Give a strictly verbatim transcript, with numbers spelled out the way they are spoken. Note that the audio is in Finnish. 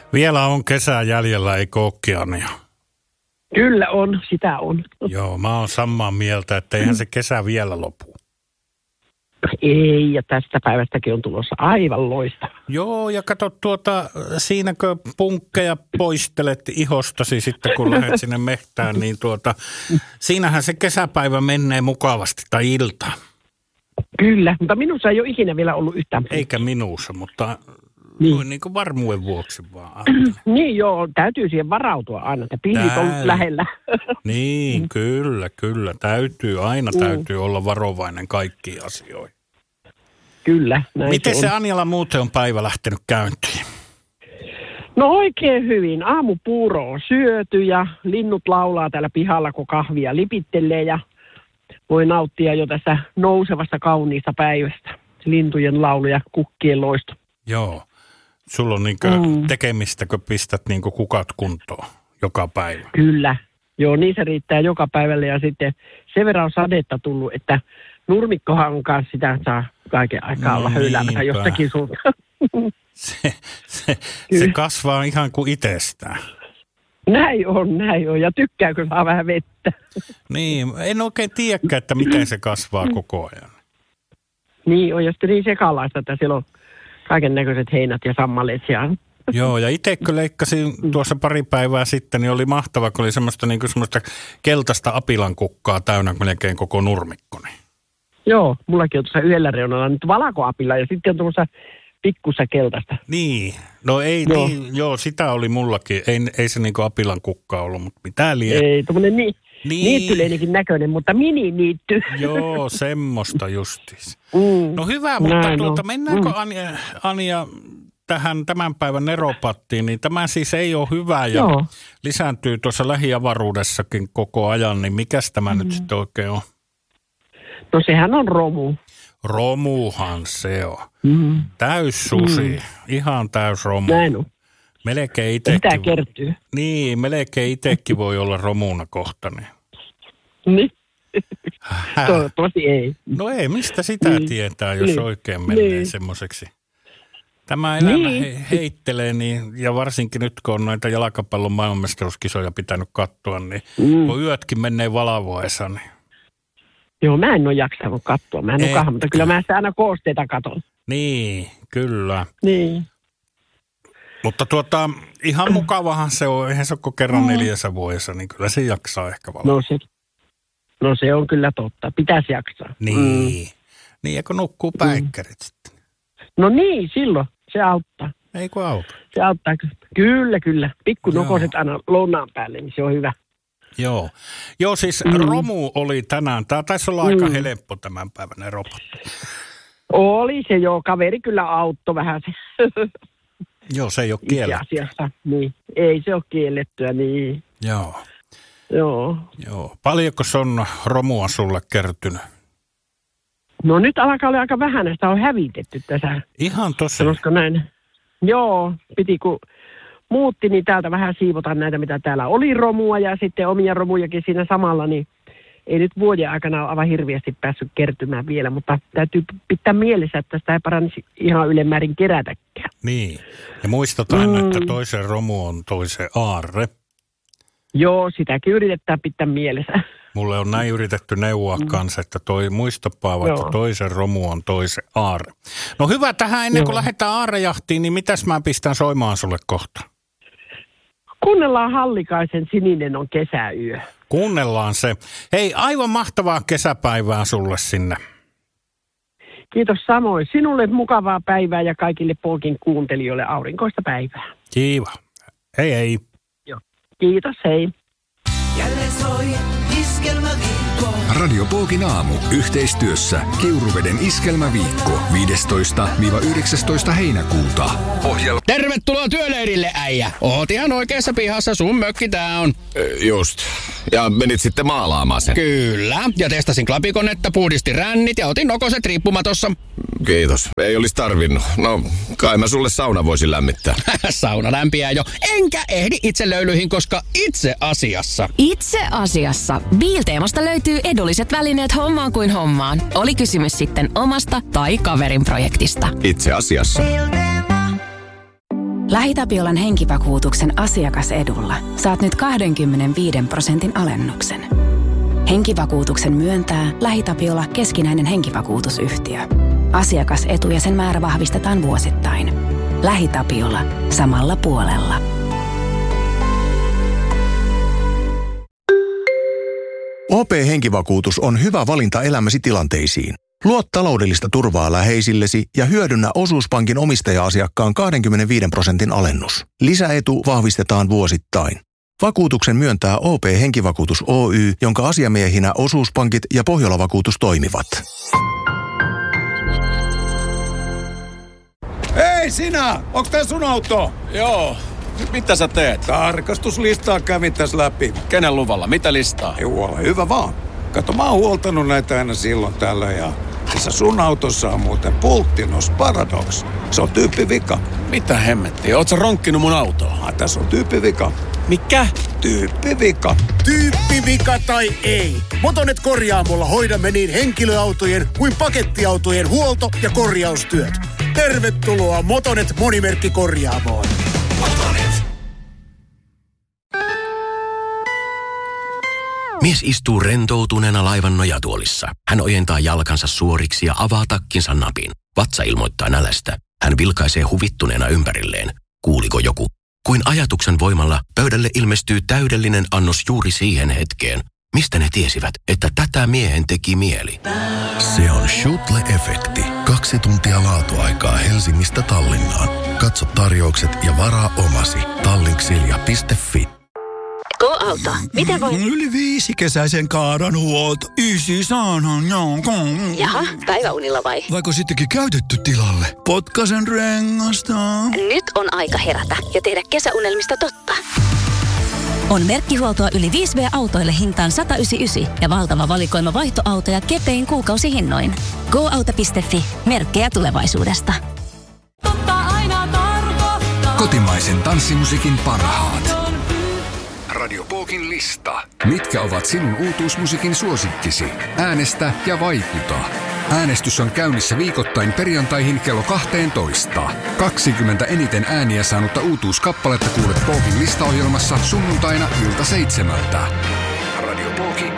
Vielä on kesää jäljellä, ei kookkiania. Kyllä on, sitä on. Joo, mä oon samaa mieltä, että eihän se kesä vielä lopu. Ei, ja tästä päivästäkin on tulossa aivan loista. Joo, ja kato tuota, siinäkö punkkeja poistelet ihostasi sitten, kun lähdet sinne mehtään, niin tuota, siinähän se kesäpäivä menee mukavasti, tai ilta. Kyllä, mutta minussa ei ole ikinä vielä ollut yhtään punkkia. Eikä minussa, mutta niin. niin kuin varmuuden vuoksi vaan. Niin joo, täytyy siihen varautua aina, että pihdit on lähellä. Niin, kyllä, kyllä. Täytyy, aina mm. täytyy olla varovainen kaikkiin asioihin. Kyllä, näin Miten se, se on. Anjala muuten on päivä lähtenyt käyntiin? No oikein hyvin. Aamupuuro on syöty ja linnut laulaa täällä pihalla, kun kahvia lipittelee ja voi nauttia jo tässä nousevasta kauniista päivästä. Lintujen laulu ja kukkien loisto. Joo. Sulla on niinkö mm. tekemistä, kun pistät niinkö kukat kuntoon joka päivä? Kyllä. Joo, niin se riittää joka päivälle ja sitten sen verran on sadetta tullut, että nurmikkohan on kanssa sitä, että saa kaiken aikaa no olla höyläämässä jostakin suuntaan. Se, se, se kasvaa ihan kuin itsestään. Näin on, näin on. Ja tykkääkö saa vähän vettä. Niin, en oikein tiedäkään, että miten se kasvaa koko ajan. Niin on, ja sitten niin sekalaista, että siellä on kaiken näköiset heinät ja sammaleet siellä. Joo, ja itse kun leikkasin tuossa pari päivää sitten, niin oli mahtava, kun oli semmoista, niin kuin semmoista keltaista apilankukkaa täynnä melkein koko nurmikkoni. Joo, mullakin on tuossa yhdellä reunalla nyt valakoapila ja sitten on tuossa pikkussa keltaista. Niin, no ei, joo, niin, joo sitä oli mullakin. Ei, ei se niinku apilankukka ollut, mutta mitä liian. Ei, tuommoinen ni, niin. niittyleinikin näköinen, mutta mini-niitty. Joo, semmoista justiis. Mm. No hyvä, mutta Näin tuota, on. mennäänkö mm. Anja, Anja tähän tämän päivän neropattiin, niin tämä siis ei ole hyvä ja joo. lisääntyy tuossa lähiavaruudessakin koko ajan, niin mikäs tämä mm. nyt sitten oikein on? No sehän on romu. Romuhan se on. Mm. Täys susi. Mm. Ihan täys romu. Näin on. Melkein itekin. Mitä kertyy? Niin, melkein itekin voi olla romuna kohta. Niin. Toivottavasti ei. No ei, mistä sitä niin. tietää, jos niin. oikein menee niin. semmoiseksi. Tämä elämä niin. he, heittelee, niin, ja varsinkin nyt kun on noita jalkapallon maailmanmestaruuskisoja pitänyt katsoa, niin mm. kun yötkin menee valvoessa, niin joo, mä en ole jaksanut katsoa. Mä en ole kahden, mutta kyllä mä sitä aina koosteita katon. Niin, kyllä. Niin. Mutta tuota, ihan mukavahan se on. Eihän se ole kerran mm. neljässä vuodessa, niin kyllä se jaksaa ehkä valvoa. No se, no se on kyllä totta. Pitäisi jaksaa. Niin. Mm. Niin, ja kun nukkuu päikkärit mm. sitten. No niin, silloin se auttaa. Ei kun auta. Se auttaa. Kyllä, kyllä. Pikku nokoset aina lounaan päälle, niin se on hyvä. Joo. Joo, siis mm. romu oli tänään. Tämä taisi olla mm. aika helppo tämän päivän eropatti. Oli se joo. Kaveri kyllä auttoi vähän se. Joo, se ei ole kiellettyä. Asiassa, niin. Ei se ole kiellettyä, niin. Joo. Joo. Joo. Paljonko se on romua sulle kertynyt? No nyt alkaa olla aika vähän, sitä on hävitetty tässä. Ihan tosi. Koska näin. Joo, piti kun muutti, niin täältä vähän siivotaan näitä, mitä täällä oli romua ja sitten omia romujakin siinä samalla, niin ei nyt vuoden aikana ole aivan hirveästi päässyt kertymään vielä, mutta täytyy pitää mielessä, että sitä ei parannisi ihan ylemmäärin kerätäkään. Niin, ja muistetaan, mm. että toisen romu on toisen aarre. Joo, sitäkin yritetään pitää mielessä. Mulle on näin yritetty neuvoa mm. kanssa, että toi, muistapaa, että toisen romu on toisen aarre. No hyvä, tähän ennen kuin Joo. lähdetään aarrejahtiin, niin mitäs mä pistän soimaan sulle kohta? Kuunnellaan Hallikaisen Sininen on kesäyö. Kuunnellaan se. Hei, aivan mahtavaa kesäpäivää sulle sinne. Kiitos samoin. Sinulle mukavaa päivää ja kaikille Polkin kuuntelijoille aurinkoista päivää. Kiiva. Hei hei. Joo. Kiitos, hei. Jälleen soi Iskelmäviikko. Radio Polkin aamu yhteistyössä Kiuruveden Iskelmäviikko viidestoista yhdeksästoista heinäkuuta. Ohjelma. Tervetuloa työleirille, äijä. Oot ihan oikeassa pihassa, sun mökki tää on. Just. Ja menit sitten maalaamaan sen. Kyllä. Ja testasin klapikonetta, puhdistin rännit ja otin nokoset riippumatossa. Kiitos. Ei olisi tarvinnut. No, kai mä sulle sauna voisin lämmittää. Sauna lämpiää jo. Enkä ehdi itse löylyihin, koska itse asiassa. Itse asiassa. Biilteemasta löytyy edulliset välineet hommaan kuin hommaan. Oli kysymys sitten omasta tai kaverin projektista. Itse asiassa. LähiTapiolan henkivakuutuksen asiakasedulla saat nyt kaksikymmentäviisi prosentin alennuksen. Henkivakuutuksen myöntää LähiTapiola keskinäinen henkivakuutusyhtiö. Asiakasetu ja sen määrä vahvistetaan vuosittain. LähiTapiola. Samalla puolella. O P-henkivakuutus on hyvä valinta elämäsi tilanteisiin. Luo taloudellista turvaa läheisillesi ja hyödynnä osuuspankin omistaja-asiakkaan kaksikymmentäviisi prosentin alennus. Lisäetu vahvistetaan vuosittain. Vakuutuksen myöntää O P-henkivakuutus Oy, jonka asiamiehinä osuuspankit ja Pohjola-vakuutus toimivat. Hei sinä! Onks tää sun auto? Joo. Mitä sä teet? Tarkastuslistaa kävin tässä läpi. Kenen luvalla? Mitä listaa? Ei ole hyvä vaan. Kato, mä oon huoltanut näitä aina silloin tällöin ja tässä sun autossa on muuten Pulttinos Paradox. Se on tyyppivika. Mitä hemmettiä? Oot sä ronkkinut mun autoa? Ah, tässä on tyyppivika. Mikä? Tyyppivika. Tyyppivika tai ei. Motonet Korjaamolla hoidamme niin henkilöautojen kuin pakettiautojen huolto- ja korjaustyöt. Tervetuloa Motonet Monimerkkikorjaamoon. Motonet. Mies istuu rentoutuneena laivan nojatuolissa. Hän ojentaa jalkansa suoriksi ja avaa takkinsa napin. Vatsa ilmoittaa nälästä. Hän vilkaisee huvittuneena ympärilleen. Kuuliko joku? Kuin ajatuksen voimalla pöydälle ilmestyy täydellinen annos juuri siihen hetkeen. Mistä ne tiesivät, että tätä miehen teki mieli? Se on Schutle-efekti. Kaksi tuntia laatuaikaa Helsingistä Tallinnaan. Katso tarjoukset ja varaa omasi. Tallinksilja piste fi. Go-auto. Miten voi... Yli viisi kesäisen kaaran huolto. Ysi saanhan jonkun. Jaha, päiväunilla vai? Vaiko sittenkin käytetty tilalle? Potkasen rengasta. Nyt on aika herätä ja tehdä kesäunelmista totta. On merkkihuoltoa yli viisi vuotiaille hintaan sata yhdeksänkymmentäyhdeksän ja valtava valikoima vaihtoautoja kepein kuukausihinnoin. Go-auto piste fi. Merkkejä tulevaisuudesta. Kotimaisen tanssimusiikin parhaat. Radio Pookin lista. Mitkä ovat sinun uutuusmusiikin suosikkisi? Äänestä ja vaikuta. Äänestys on käynnissä viikoittain perjantaihin kello kaksitoista. kaksikymmentä eniten ääniä saanutta uutuuskappaletta kuulet Pookin listaohjelmassa sunnuntaina ilta seitsemältä. radio pooki